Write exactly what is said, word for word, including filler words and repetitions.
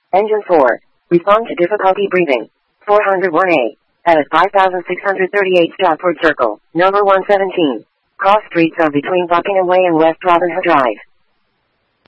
Engine four. Respond to difficulty breathing. four oh one A. At five thousand six hundred thirty-eight Stopford Circle, number one seventeen. Cross streets are between Buckingham Way and West Robin Hood Drive.